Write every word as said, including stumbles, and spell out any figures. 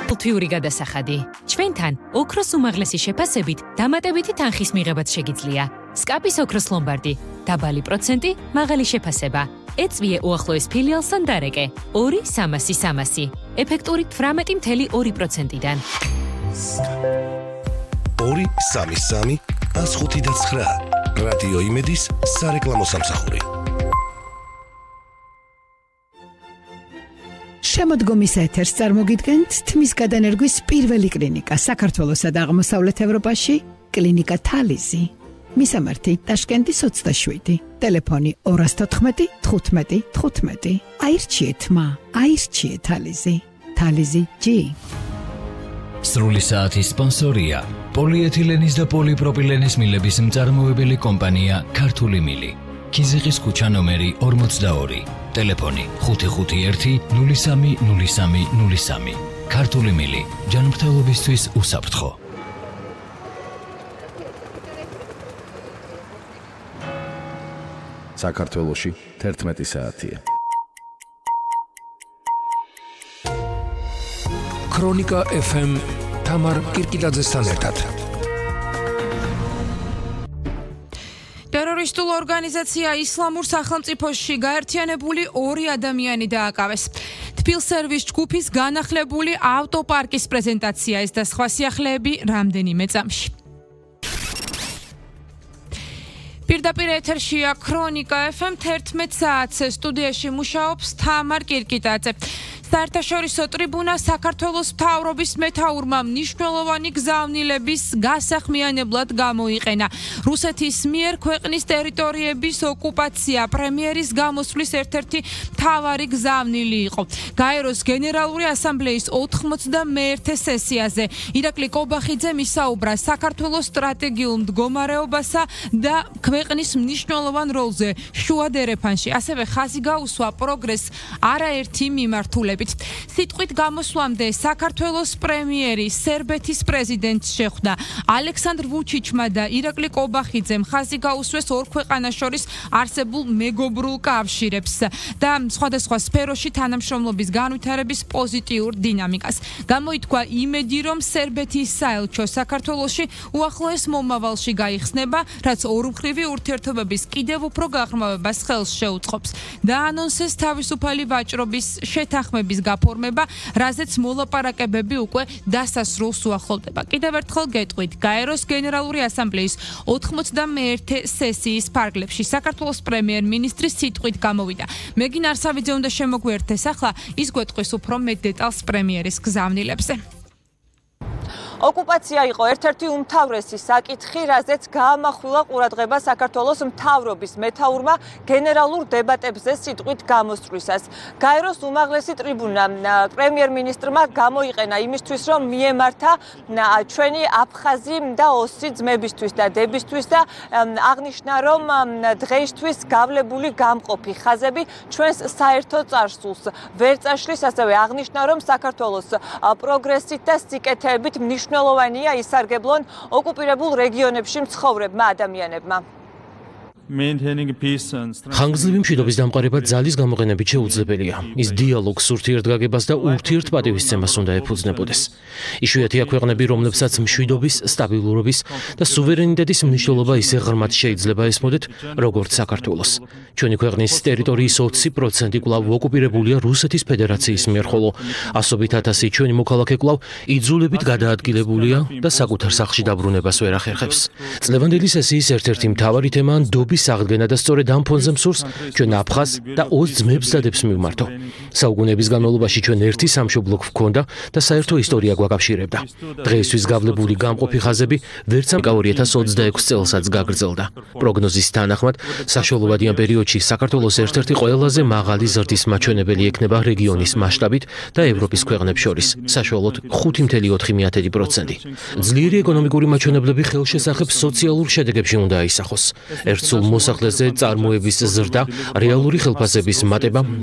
Kulturi გადასახადი. Ჩვენთან ოქროს უმაღლესი შეფასებით დამატებითი თანხის მიღებაც შეგიძლია. Skapis ოქროს ლომბარდი. Დაბალი პროცენტი, მაღალი შეფასება. ეწვიე უახლოეს ფილიალსთან დარეკე. ორი სამასი სამასი. ეფექტური თვრამეტი მცდე ორი პროცენტიდან. ორი სამი სამი ას ხუთი და ცხრა. რადიო იმედის სარეკლამო სამსახური. შემოდგომის ეთერს წარმოგიდგენთ თმის გადანერგვის პირველი კლინიკა საქართველოსა და აღმოსავლეთ ევროპაში, კლინიკა თალიზი. მისამართი ტაშკენტის ოცდაშვიდი, ტელეფონი ორი თოთხმეტი თხუთმეტი თხუთმეტი. აირჩიეთ მა, აირჩიეთ თალიზი. თალიზი ჯი. სრული საათის სპონსორია პოლიეთილენის და პოლიპროპილენის მილების მწარმოებელი კომპანია ქართული მილი. Kizigis kucha nomeri ორმოცდაორი. Telefoni ხუთი ხუთი ერთი ნული სამი ნული სამი ნული სამი. Ქართული მილი. ჯანმრთელობისთვის უსაფრთხო. საქართველოში თერთმეტი საათია. Ქრონიკა ეფ ემ თამარ კირკილაძესთან ერთად. ტერორისტულ ორგანიზაცია ისლამურ სახელმწიფოში გაერთიანებული ორი ადამიანი დააკავეს. თბილსერვის ჯგუფის განახლებული ავტოპარკის პრეზენტაცია ეს და სხვა სიახლეები რამდენიმე წამში. პირდაპირ ეთერშია ქრონიკა ეფ ემ თერთმეტ საათზე სტუდიაში მუშაობს თამარ კირკიტაძე. საერთაშორისო ტრიბუნა საქართველოს მთავრობის მეთაურმა მნიშვნელოვანი გზავნილების გასახმიანებლად გამოიყენა. რუსეთის მიერ ქვეყნის ტერიტორიების ოკუპაცია პრემიერის გამოსვლის ერთ-ერთი მთავარი გზავნილი იყო. გაეროს გენერალური ასამბლეის ოთხმოცდამეერთე სესიაზე ირაკლი კობახიძემ ისაუბრა საქართველოს სტრატეგიულ მდგომარეობასა და ქვეყნის მნიშვნელოვან როლზე შუა დერეფანში. ასევე ხაზი გაუსვა პროგრესს არაერთი მიმართულებით. სიტყვით გამოსვლამდე საქართველოს პრემიერი სერბეთის პრეზიდენტს შეხვდა. ალექსანდრ ვუჩიჩმა და ირაკლი კობახიძემ ხაზი გაუსვეს ორ ქვეყანას შორის არსებულ მეგობრულ კავშირებს და სხვადასხვა სფეროში თანამშრომლობის განვითარების პოზიტიურ დინამიკას. გამოითქვა იმედი, რომ სერბეთის საელჩო საქართველოში უახლოეს მომავალში გაიხსნება, რაც ორმხრივი ურთიერთობების კიდევ უფრო გაღრმავებას ხელს შეუწყობს. დაანონსეს თავისუფალი ვაჭრობის შეთანხმება გაფორმება, რაზეც მოლაპარაკებები უკვე დასასრულს უახლოვდება. კიდევ ერთხელ გეტყვით, გაეროს გენერალური ასამბლეის ოთხმოცდამეერთე სესიის ფარგლებში საქართველოს პრემიერ-მინისტრის სიტყვით გამოვიდა. მეგინ არსავიძე უნდა შემოგვიერთდეს ახლა, ის გვეტყვის უფრო მეტ დეტალს პრემიერის გზავნილებზე. ოკუპაცია იყო ერთ-ერთი უმთავრესი საკითხი, რაზეც გაამახვილა ყურადღება საქართველოს მთავრობის მეთაურმა გენერალურ დებატებზე სიტყვით გამოსვლისას. გაეროს უმაღლესი ტრიბუნა პრემიერ-მინისტრმა გამოიყენა იმისთვის, რომ მიემართა ჩვენი აფხაზი და ოსი ძმებისთვის და დებისთვის და აღნიშნა, რომ დღეისთვის გავლებული გამყოფი ხაზები ჩვენს საერთო წარსულს ვერ წაშლის, ასევე აღნიშნა, რომ საქართველოს პროგრესით და სიკეთეებით მნიშვნელოვანია ისარგებლონ ოკუპირებულ რეგიონებში მცხოვრებმა ადამიანებმა. ხანგრძლივი მშვიდობის დამყარება ძალის გამოყენებით შეუძლებელია. ის დიალოგს, ურთიერთგაგებას და ურთიერთპატივისცემას უნდა ეფუძნებოდეს. იშვიათია ქვეყნები, რომლებსაც მშვიდობის, სტაბილურობის და სუვერენიტეტის მნიშვნელობა ისე ღრმად შეიძლება ესმოდეთ, როგორც საქართველოს. ჩვენი ქვეყნის ტერიტორიის ოცი პროცენტი კვლავ ოკუპირებულია რუსეთის ფედერაციის მიერ, ხოლო ასობით ათასი ჩვენი მოქალაქე კვლავ იძულებით გადაადგილებულია და საკუთარ სახლში დაბრუნებას ვერ ახერხებს. წლევანდელი სესიის ერთ-ერთი მთავარი თემაა დობის აღდგენა და სწორედ ამ ფონზე მსურს ჩვენ აფხაზ და ოს ძმებს და დებს მივმართო. საუკუნეების განმავლობაში ჩვენ ერთი სამშობლო გვქონდა და საერთო ისტორია გვაკავშირებდა. დღეისთვის გავლებული გამყოფი ხაზები ვერც ამ ორი ათას ოცდაექვსი წელსაც გაგრძელდა. პროგნოზის თანახმად, საშუალებადიან პერიოდში საქართველოს ერთ-ერთი ყველაზე მაღალი ზრდის მაჩვენებელი ექნება რეგიონის მასშტაბით და ევროპის ქვეყნებს შორის, საშუალოდ ხუთი მცდე ოთხი პროცენტი. ძლიერი ეკონომიკური მაჩვენებლები ხელშესახებ სოციალურ შედეგებში უნდა აისახოს. ერთსულ მოსახლეზე წარმოების ზრდა, რეალური ხელფასების მატება,